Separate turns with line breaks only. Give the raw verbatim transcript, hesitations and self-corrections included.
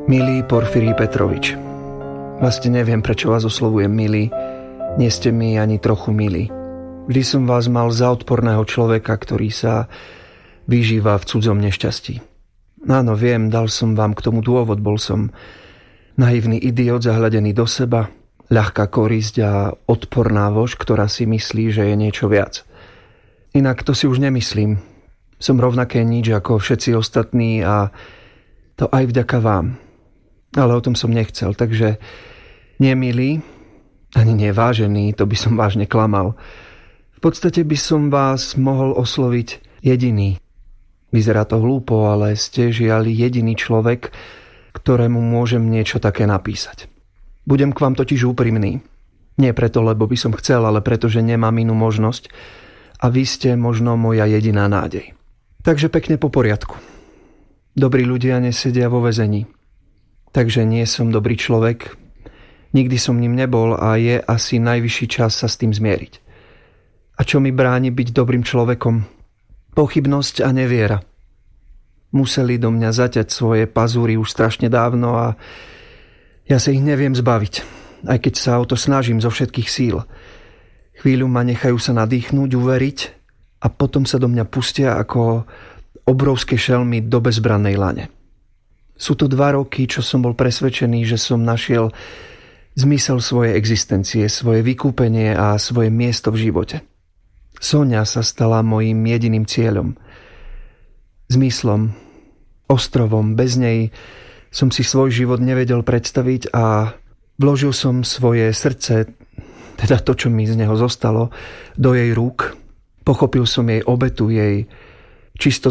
Milý Porfíry Petrovič, vlastne neviem, prečo vás oslovujem milý, nie ste mi ani trochu milí. Vždy som vás mal za odporného človeka, ktorý sa vyžíva v cudzom nešťastí. Áno, viem, dal som vám k tomu dôvod, bol som naivný idiot zahľadený do seba, ľahká korisť a odporná vož, ktorá si myslí, že je niečo viac. Inak to si už nemyslím. Som rovnaké nič ako všetci ostatní a to aj vďaka vám. Ale o tom som nechcel, takže nie milý, ani nie vážený, to by som vážne klamal. V podstate by som vás mohol osloviť jediný. Vyzerá to hlúpo, ale ste žiaľ jediný človek, ktorému môžem niečo také napísať. Budem k vám totiž úprimný. Nie preto, lebo by som chcel, ale preto, že nemám inú možnosť a vy ste možno moja jediná nádej. Takže pekne po poriadku. Dobrí ľudia nesedia vo väzení. Takže nie som dobrý človek, nikdy som ním nebol a je asi najvyšší čas sa s tým zmieriť. A čo mi bráni byť dobrým človekom? Pochybnosť a neviera. Museli do mňa zaťať svoje pazúry už strašne dávno a ja sa ich neviem zbaviť, aj keď sa o to snažím zo všetkých síl. Chvíľu ma nechajú sa nadýchnúť, uveriť a potom sa do mňa pustia ako obrovské šelmy do bezbrannej lane. Sú to dva roky, čo som bol presvedčený, že som našiel zmysel svojej existencie, svoje vykúpenie a svoje miesto v živote. Soňa sa stala mojím jediným cieľom. Zmyslom, ostrovom, bez nej som si svoj život nevedel predstaviť a vložil som svoje srdce, teda to, čo mi z neho zostalo, do jej rúk. Pochopil som jej obetu, jej čistotu